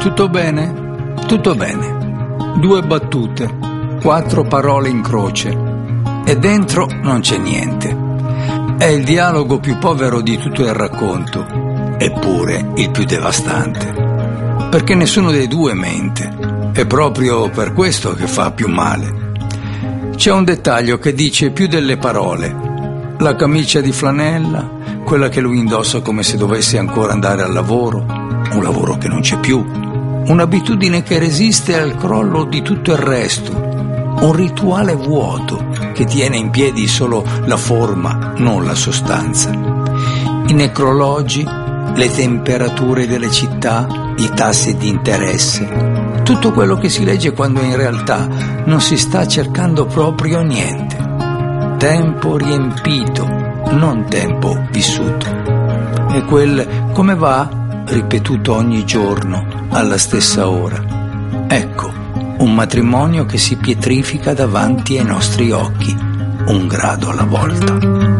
Tutto bene? Tutto bene. 2 battute, 4 parole in croce e dentro non c'è niente. È il dialogo più povero di tutto il racconto, eppure il più devastante. Perché nessuno dei due mente. È proprio per questo che fa più male. C'è un dettaglio che dice più delle parole. La camicia di flanella, quella che lui indossa come se dovesse ancora andare al lavoro, un lavoro che non c'è più, un'abitudine che resiste al crollo di tutto il resto, un rituale vuoto che tiene in piedi solo la forma, non la sostanza. I necrologi, le temperature delle città, i tassi di interesse, tutto quello che si legge quando in realtà non si sta cercando proprio niente. Tempo riempito, non tempo vissuto. E quel come va ripetuto ogni giorno alla stessa ora. Ecco, un matrimonio che si pietrifica davanti ai nostri occhi, un grado alla volta.